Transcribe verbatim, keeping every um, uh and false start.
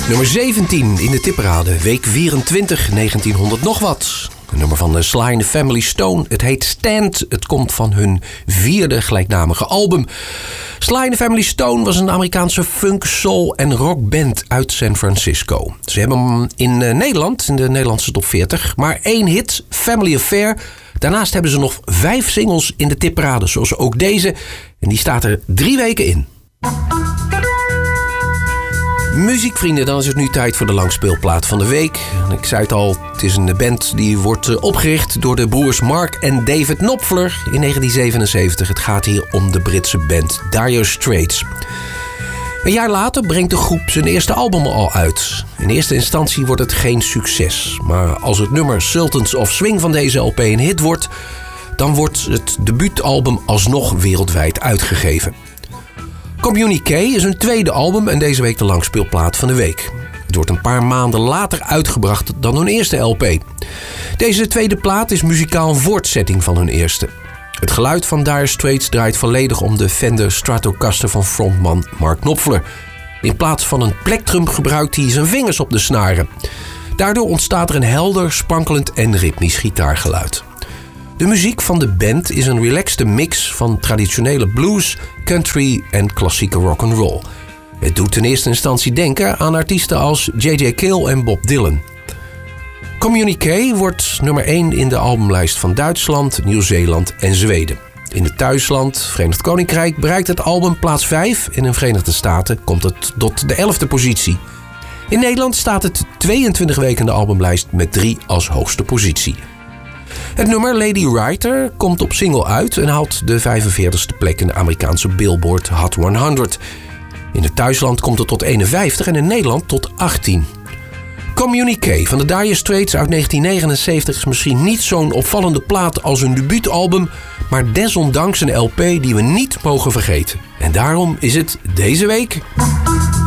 Nummer zeventien in de tipparade, week vierentwintig, negentienhonderd nog wat. Een nummer van Sly and the Family Stone. Het heet Stand. Het komt van hun vierde gelijknamige album. Sly and the Family Stone was een Amerikaanse funk, soul en rockband uit San Francisco. Ze hebben hem in Nederland, in de Nederlandse top veertig, maar één hit, Family Affair. Daarnaast hebben ze nog vijf singles in de tipparade, zoals ook deze. En die staat er drie weken in. Muziekvrienden, dan is het nu tijd voor de langspeelplaat van de week. Ik zei het al, het is een band die wordt opgericht door de broers Mark en David Knopfler in negentien zevenenzeventig. Het gaat hier om de Britse band Dire Straits. Een jaar later brengt de groep zijn eerste album al uit. In eerste instantie wordt het geen succes. Maar als het nummer Sultans of Swing van deze L P een hit wordt, dan wordt het debuutalbum alsnog wereldwijd uitgegeven. Communiqué is hun tweede album en deze week de langspeelplaat van de week. Het wordt een paar maanden later uitgebracht dan hun eerste L P. Deze tweede plaat is muzikaal een voortzetting van hun eerste. Het geluid van Dire Straits draait volledig om de Fender Stratocaster van frontman Mark Knopfler. In plaats van een plektrum gebruikt hij zijn vingers op de snaren. Daardoor ontstaat er een helder, sprankelend en ritmisch gitaargeluid. De muziek van de band is een relaxte mix van traditionele blues, country en klassieke rock'n'roll. Het doet in eerste instantie denken aan artiesten als J J Cale en Bob Dylan. Communiqué wordt nummer één in de albumlijst van Duitsland, Nieuw-Zeeland en Zweden. In het thuisland, Verenigd Koninkrijk, bereikt het album plaats vijf. In de Verenigde Staten komt het tot de elfde positie. In Nederland staat het tweeëntwintig weken in de albumlijst met drie als hoogste positie. Het nummer Lady Writer komt op single uit en haalt de vijfenveertigste plek in de Amerikaanse Billboard Hot honderd. In het thuisland komt het tot eenenvijftig en in Nederland tot achttien. Communiqué van de Dire Straits uit negentien negenenzeventig is misschien niet zo'n opvallende plaat als hun debuutalbum, maar desondanks een L P die we niet mogen vergeten. En daarom is het deze week